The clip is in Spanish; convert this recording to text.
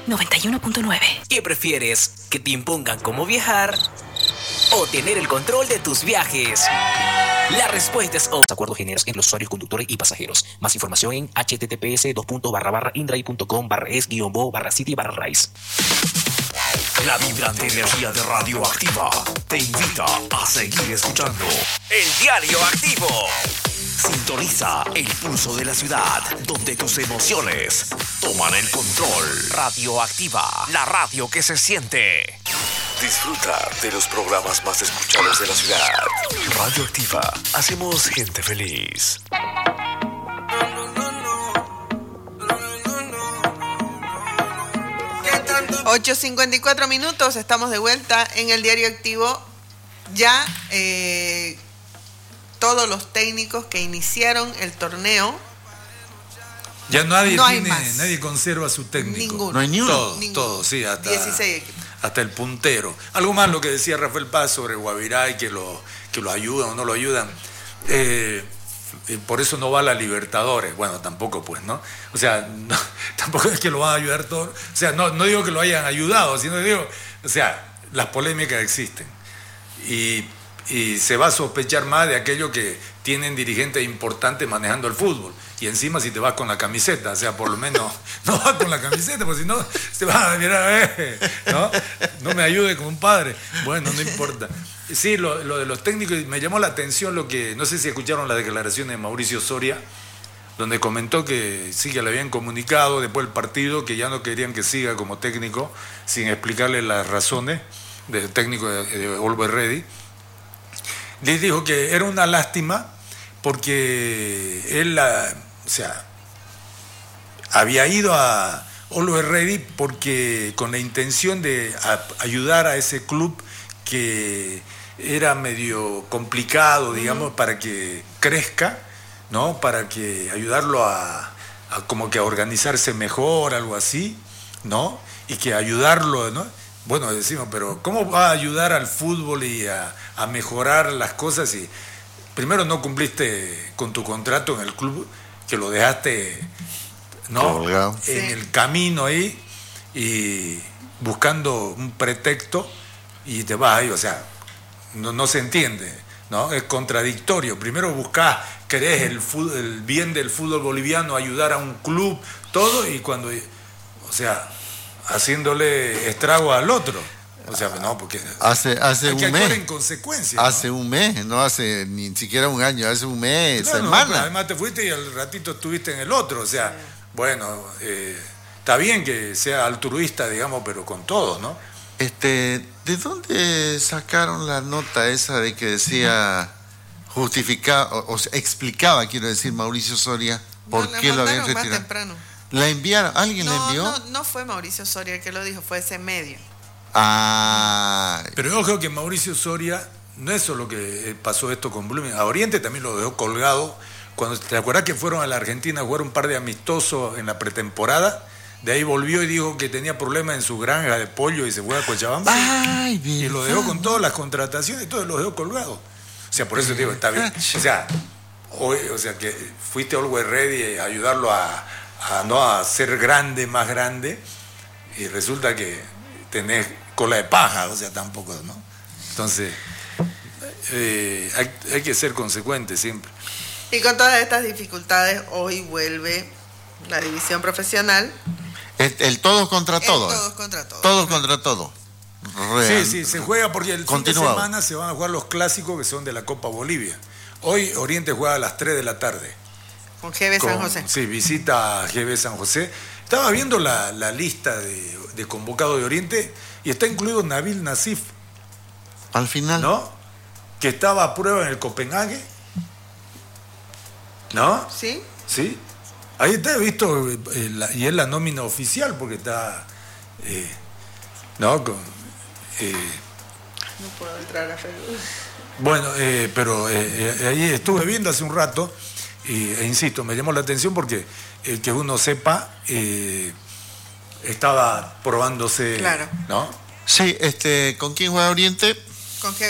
91.9. ¿Qué prefieres? ¿Que te impongan cómo viajar o tener el control de tus viajes? La respuesta es acuerdos generales entre los usuarios, conductores y pasajeros. Más información en https://indrive.com/es-bo/city/rise. La vibrante energía de Radioactiva te invita a seguir escuchando El Diario Activo. Sintoniza el pulso de la ciudad, donde tus emociones toman el control. Radioactiva, la radio que se siente. Disfruta de los programas más escuchados de la ciudad. Radioactiva, hacemos gente feliz. 8:54 minutos, estamos de vuelta en el Diario Activo. Ya todos los técnicos que iniciaron el torneo. Ya nadie conserva su técnico. Ninguno. No hay ni uno. Todos, sí, hasta 16 equipos. Hasta el puntero. Algo más lo que decía Rafael Paz sobre Guavirá y que lo ayudan o no lo ayudan. Por eso no va a la Libertadores. Bueno, tampoco pues, ¿no? O sea, no, tampoco es que lo van a ayudar todos. O sea, no digo que lo hayan ayudado, sino digo, o sea, las polémicas existen. Y se va a sospechar más de aquello que tienen dirigentes importantes manejando el fútbol. Y encima si te vas con la camiseta, o sea, por lo menos no vas con la camiseta, porque si no, te vas a mirar, ¿no? No me ayude, compadre. Bueno, no importa. Sí, lo de los técnicos, me llamó la atención lo que, no sé si escucharon las declaraciones de Mauricio Soria, donde comentó que sí que le habían comunicado después del partido que ya no querían que siga como técnico, sin explicarle las razones del técnico de Always Ready. Les dijo que era una lástima porque él, había ido a Always Ready porque con la intención de ayudar a ese club que era medio complicado, digamos, para que crezca, ¿no? Para que ayudarlo a como que a organizarse mejor, algo así, ¿no? Y que ayudarlo, ¿no? Bueno, decimos, pero ¿cómo va a ayudar al fútbol y a mejorar las cosas si primero no cumpliste con tu contrato en el club, que lo dejaste, ¿no? En el camino ahí y buscando un pretexto y te vas ahí, o sea, no se entiende, ¿no? Es contradictorio. Primero buscás, querés el bien del fútbol boliviano, ayudar a un club, todo, y cuando, o sea, haciéndole estrago al otro. O sea, no, porque hace hay un que mes. actuar en consecuencia. Hace ¿no? un mes, no hace ni siquiera un año, hace un mes, Claro, semana. No, además te fuiste y al ratito estuviste en el otro. O sea, bueno, está bien que sea altruista, digamos, pero con todos, ¿no? ¿De dónde sacaron la nota esa de que decía justificaba, o sea, explicaba, quiero decir, Mauricio Soria, por qué lo habían retirado? Más temprano. ¿La enviaron? ¿Alguien la envió? No fue Mauricio Soria el que lo dijo, fue ese medio. Pero ojo que Mauricio Soria, no es solo que pasó esto con Blooming, a Oriente también lo dejó colgado. Cuando te acuerdas que fueron a la Argentina a jugar un par de amistosos en la pretemporada, de ahí volvió y dijo que tenía problemas en su granja de pollo y se fue a Cochabamba. Ay, y lo dejó con todas las contrataciones y todo, lo dejó colgado. O sea, por eso te digo, está bien. O sea, que fuiste Always Ready a ayudarlo a ser grande, más grande, y resulta que tenés cola de paja, o sea, tampoco, ¿no? Entonces, hay que ser consecuente siempre. Y con todas estas dificultades, hoy vuelve la división profesional. El todos contra todos. Todos contra todos. Todos contra todos. Sí, se juega porque el fin de semana se van a jugar los clásicos que son de la Copa Bolivia. Hoy Oriente juega a las 3 de la tarde. Con GB San José. Sí, visita a GB San José. Estaba viendo la lista de convocados de Oriente y está incluido Nabil Nasif. Al final. ¿No? Que estaba a prueba en el Copenhague. ¿No? Sí. Sí. Ahí está, he visto, y es la nómina oficial porque está, ¿no? No puedo entrar a Facebook. Bueno, pero ahí estuve viendo hace un rato, e insisto, me llamó la atención porque que uno sepa, estaba probándose, claro. ¿no? Sí, ¿con quién juega Oriente? Con